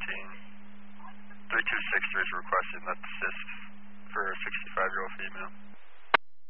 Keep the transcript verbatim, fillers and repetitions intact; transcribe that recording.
fourteen. three two six three is requesting that assist for a sixty-five-year-old female.